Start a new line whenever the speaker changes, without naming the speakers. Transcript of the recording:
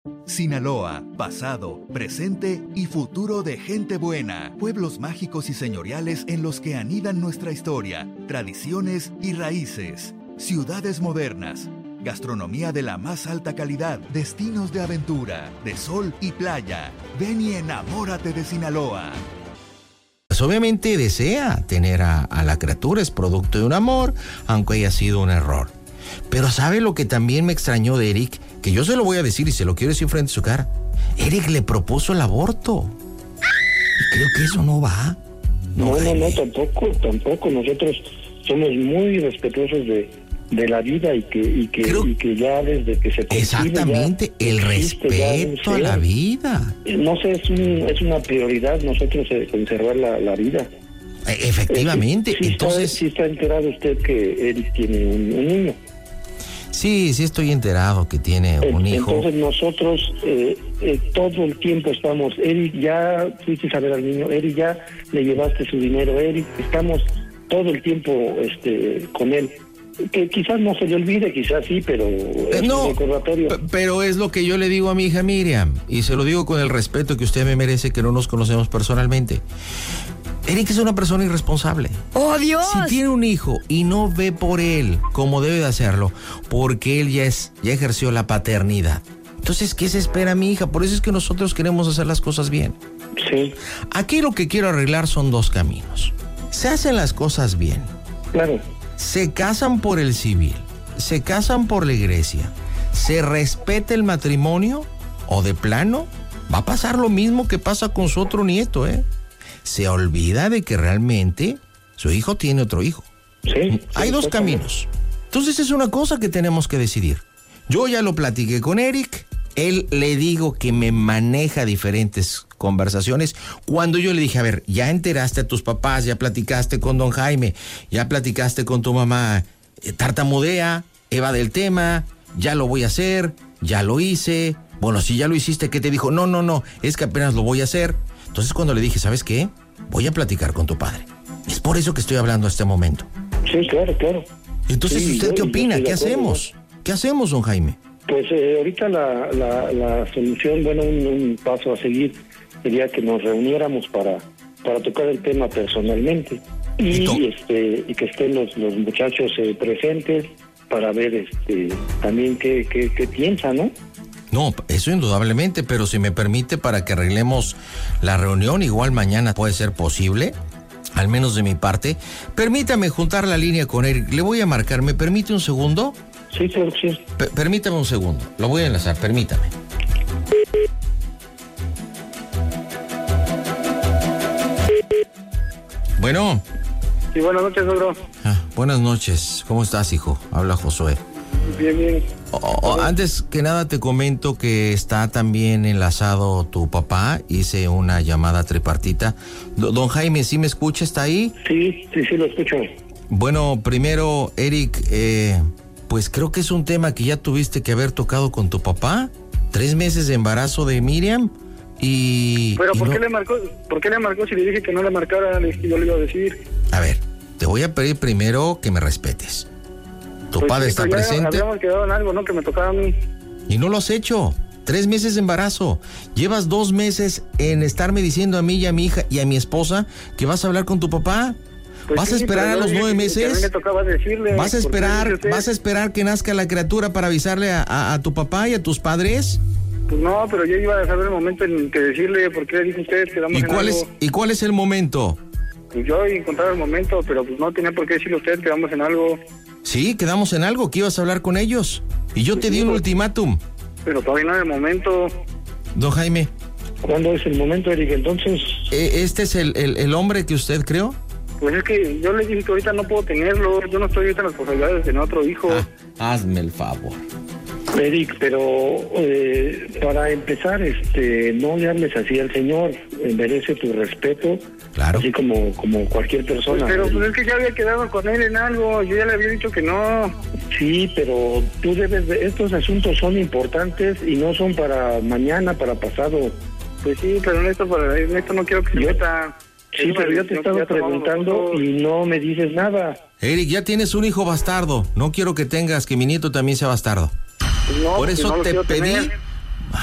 Sinaloa, pasado, presente y futuro de gente buena. Pueblos mágicos y señoriales en los que anidan nuestra historia, tradiciones y raíces. Ciudades modernas. Gastronomía de la más alta calidad. Destinos de aventura, de sol y playa. Ven y enamórate de Sinaloa.
Pues obviamente desea tener a la criatura, es producto de un amor, aunque haya sido un error. Pero ¿sabe lo que también me extrañó de Eric? Que yo se lo voy a decir y se lo quiero decir frente a su cara. Eric le propuso el aborto. Y creo que eso no va.
No, tampoco. Nosotros somos muy respetuosos de la vida y que ya desde que se concibe.
Exactamente, el respeto a la vida.
No sé, es una prioridad nosotros conservar la vida.
Efectivamente. Entonces,
sí está enterado usted que Eric tiene un niño.
Sí, estoy enterado que tiene un hijo.
Entonces nosotros todo el tiempo estamos, Eric, ya fuiste a ver al niño, Eric, ya le llevaste su dinero, Eric, estamos todo el tiempo con él. Que quizás no se le olvide, quizás sí, pero es un recordatorio.
Pero es lo que yo le digo a mi hija Miriam, y se lo digo con el respeto que usted me merece, que no nos conocemos personalmente. Eric es una persona irresponsable.
¡Oh, Dios!
Si tiene un hijo y no ve por él como debe de hacerlo, porque él ya ejerció la paternidad. Entonces, ¿qué se espera, mi hija? Por eso es que nosotros queremos hacer las cosas bien.
Sí.
Aquí lo que quiero arreglar son dos caminos. Se hacen las cosas bien.
Claro.
Se casan por el civil, se casan por la iglesia, se respeta el matrimonio, o de plano va a pasar lo mismo que pasa con su otro nieto, Se olvida de que realmente su hijo tiene otro hijo.
Sí.
Hay dos caminos. Entonces es una cosa que tenemos que decidir. Yo ya lo platiqué con Eric. Él le digo que me maneja diferentes conversaciones. Cuando yo le dije, a ver, ya enteraste a tus papás, ya platicaste con don Jaime, ya platicaste con tu mamá, tartamudea, Eva del tema, ya lo voy a hacer, ya lo hice. Bueno, si ya lo hiciste, ¿qué te dijo? No, es que apenas lo voy a hacer. Entonces cuando le dije, ¿sabes qué? Voy a platicar con tu padre. Es por eso que estoy hablando a este momento.
Sí, claro.
Entonces,
sí,
¿usted qué opina? ¿Qué hacemos? ¿Qué hacemos, don Jaime?
Pues ahorita la solución, un paso a seguir sería que nos reuniéramos para tocar el tema personalmente y que estén los muchachos presentes para ver también qué piensan, ¿no?
No, eso indudablemente, pero si me permite, para que arreglemos la reunión, igual mañana puede ser posible, al menos de mi parte. Permítame juntar la línea con Eric. Le voy a marcar. ¿Me permite un segundo?
Sí, claro, sí.
Permítame un segundo. Lo voy a enlazar, permítame. Bueno.
Sí, buenas noches, Pedro.
Buenas noches. ¿Cómo estás, hijo? Habla Josué.
Bien.
Antes que nada te comento que está también enlazado tu papá. Hice una llamada tripartita. Don Jaime, ¿sí me escucha? ¿Está ahí?
Sí, lo escucho.
Bueno, primero, Eric, pues creo que es un tema que ya tuviste que haber tocado con tu papá. 3 meses de embarazo de Miriam y...
Pero ¿por qué le marcó? ¿Por qué le marcó si le dije que no le marcara? Yo le iba a decir.
A ver, te voy a pedir primero que me respetes. Tu padre está presente.
Habíamos quedado en algo, ¿no? Que me tocaba a mí.
Y no lo has hecho. 3 meses de embarazo. Llevas 2 meses en estarme diciendo a mí y a mi hija y a mi esposa que vas a hablar con tu papá.
Pues
¿Vas a esperar a los 9 meses?
A mí me tocaba decirle.
¿Vas a esperar que nazca la criatura para avisarle a tu papá y a tus padres?
Pues no, pero yo iba a saber el momento en que decirle, porque le dije a ustedes que damos en algo.
¿Y cuál es el momento?
Pues yo encontraba el momento, pero pues no tenía por qué decirle a ustedes que damos en algo.
Sí, quedamos en algo, que ibas a hablar con ellos. Y yo te di un ultimátum.
Pero todavía no es el momento.
Don Jaime.
¿Cuándo es el momento, Eric? Entonces...
¿Este es el hombre que usted creó?
Pues es que yo le dije que ahorita no puedo tenerlo. Yo no estoy ahorita en las posibilidades de tener otro hijo.
Hazme el favor.
Eric, pero para empezar, no le hables así al señor. Merece tu respeto.
Claro.
Así como cualquier persona. Pero pues es que ya había quedado con él en algo. Yo ya le había dicho que no. Sí, pero tú debes de... Estos asuntos son importantes y no son para mañana, para pasado. Pues sí, pero en esto no quiero que se meta. Sí, pero yo te estaba preguntando y no me dices nada.
Eric, ya tienes un hijo bastardo. No quiero que mi nieto también sea bastardo.
No,
por eso
no
te pedí